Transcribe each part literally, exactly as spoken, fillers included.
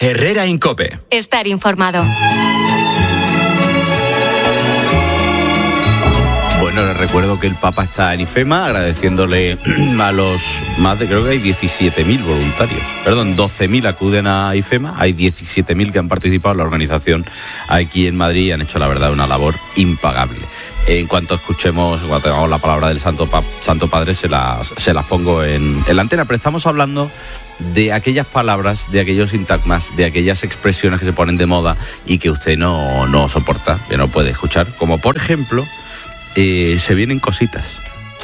Herrera en COPE. Estar informado. Bueno, les recuerdo que el Papa está en IFEMA, agradeciéndole a los más de, creo que hay diecisiete mil voluntarios. Perdón, doce mil acuden a IFEMA, hay diecisiete mil que han participado en la organización aquí en Madrid y han hecho, la verdad, una labor impagable. En cuanto escuchemos, cuando tengamos la palabra del Santo, pa- Santo Padre, se las, se las pongo en, en la antena, pero estamos hablando de aquellas palabras, de aquellos sintagmas, de aquellas expresiones que se ponen de moda y que usted no, no soporta, que no puede escuchar, como por ejemplo... Eh, se vienen cositas.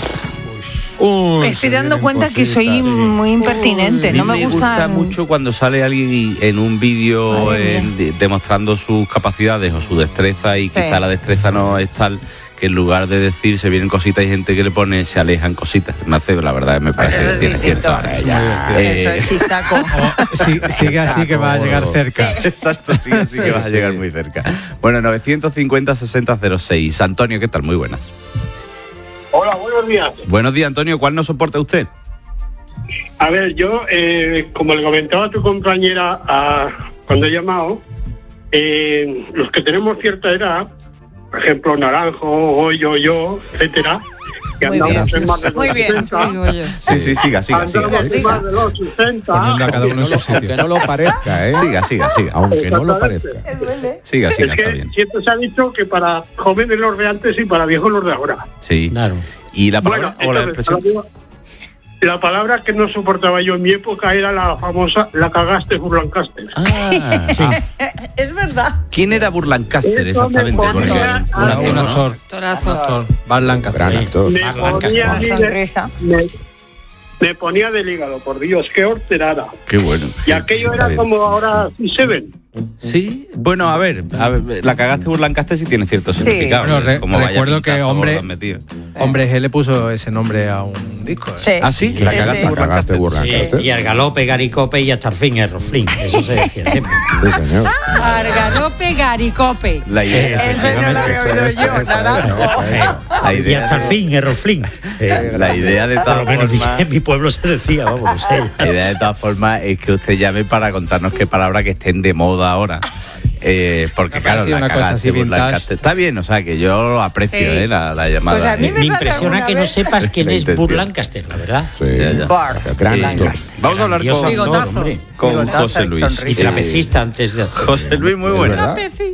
Uy, me estoy dando cuenta cositas, que soy sí. muy impertinente. A mí No me, me gusta, gusta mucho cuando sale alguien en un vídeo Madre en- de- demostrando sus capacidades o su destreza y quizá la destreza no es tal que en lugar de decir se vienen cositas hay gente que le pone se alejan cositas. Me hace, la verdad, me parece Eso que es tiene distinto. cierto arte. Eso Eh, es chistaco. Sí, sigue así que va a llegar cerca. Exacto, sí, así que vas a llegar muy cerca. Bueno, novecientos cincuenta sesenta cero seis. Antonio, ¿qué tal? Muy buenas. Hola, buenos días. Buenos días, Antonio. ¿Cuál no soporta usted? A ver, yo, eh, como le comentaba a tu compañera a, cuando he llamado, eh, los que tenemos cierta edad, por ejemplo, Naranjo, Goyo, yo, etcétera, que Muy andamos bien. en más de los Muy bien. sesenta, Sí, sí, siga, siga, siga. andamos en más de los sesenta, Poniendo a cada uno en su Aunque sitio. no lo parezca, ¿eh? Siga, siga, siga. Aunque no lo Exactamente. parezca. Siga, siga, es está que bien. siempre se ha dicho que para jóvenes los de antes y para viejos los de ahora. Sí. Claro. ¿Y la palabra Bueno, o la entonces, expresión? la palabra que no soportaba yo en mi época era la famosa la cagaste Burlancaster. Ah, sí. Es verdad. ¿Quién era Burlancaster Eso me exactamente? Porque ponía un a- actor, Un ¿no? actor. Actor. Bart Lancaster. Gran actor. Me Marlon ponía, Castro. a mí de- Sonrisa. me, me ponía del hígado, por Dios, qué horterada. Qué bueno. Y Sí, aquello está era bien. como ahora se ven. Sí, bueno, a ver, a ver, la cagaste Burlancaster sí tiene cierto significado. Bueno, re- como vaya recuerdo que pintazo hombre- lo han metido. Hombre G le puso ese nombre a un disco. ¿eh? Sí. ¿Ah, sí? Sí, La sí. cagaste La cagaste, Burlancaster. Sí, y al galope, garicope y hasta el fin, el roflín. Eso se decía siempre. Sí, señor. Argarope, garicope. La idea, Ese no lo había oído yo, Naranjo. la Y idea, hasta el fin, el roflín. la idea de Por todas lo menos formas, en mi pueblo se decía, vamos, no sé. la idea de todas formas es que usted llame para contarnos qué palabras que estén de moda ahora. Eh, porque Me claro, parece la una cosa cagaste, así vintage. Burlancaster. Está bien, o sea que yo aprecio Sí. eh, la, la llamada. Pues a mí eh. me Me sale impresiona alguna que no vez. sepas quién La es intención. Burt Lancaster, la verdad. Sí. Ya, ya. Bart. Gran Eh, actor. Vamos a hablar Grandioso con, actor, Bigotazo. hombre. con Bigotazo José y Luis. sonrisa. Y trapecista antes de... José Luis, muy bueno. ¿Verdad?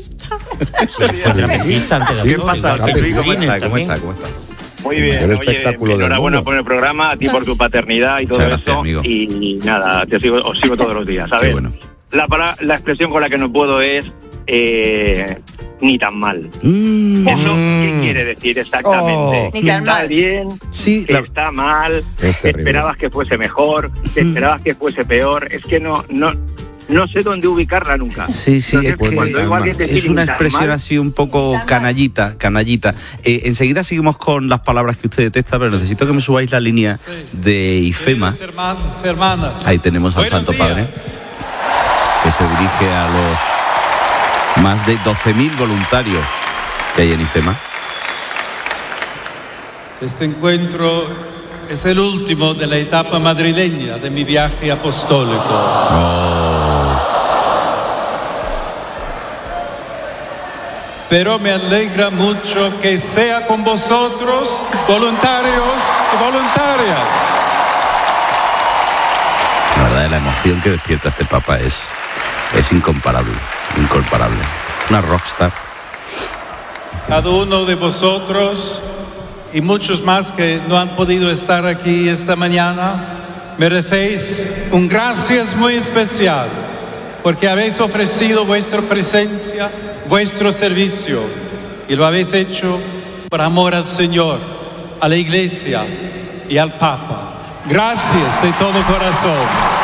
Fue trapecista antes de ¿Qué actor, pasa, igual José que Luis? ¿Cómo Martínez está? ¿Cómo también. está? ¿Cómo está? Muy bien, El oye, espectáculo del enhorabuena mundo. por el programa, a ti por tu paternidad y todo Muchas gracias, eso. amigo. Y nada, te sigo, os sigo todos los días, Qué ¿sabes? bueno. La, para- la expresión con la que no puedo es eh, ni tan mal. Mm, ¿Eso qué quiere decir exactamente? Oh. Ni Que tan está mal. bien, sí, que la- está mal, Es que terrible. esperabas que fuese mejor, que esperabas que fuese peor. Es que no, no, no sé dónde ubicarla nunca. sí, sí, Entonces, es que cuando oigo a alguien decir es una ni tan expresión mal, así un poco canallita, canallita. Eh, enseguida seguimos con las palabras que usted detesta, pero necesito que me subáis la línea de IFEMA. Hermanos, hermanas. Ahí tenemos al Buenos Santo días. Padre, que se dirige a los más de doce mil voluntarios que hay en IFEMA. Este encuentro es el último de la etapa madrileña de mi viaje apostólico. Pero me alegra mucho que sea con vosotros, voluntarios y voluntarias. La verdad, la emoción que despierta este Papa es, es incomparable, incomparable. Una rockstar. Cada uno de vosotros y muchos más que no han podido estar aquí esta mañana, merecéis un gracias muy especial porque habéis ofrecido vuestra presencia, vuestro servicio y lo habéis hecho por amor al Señor, a la Iglesia y al Papa. Gracias de todo corazón.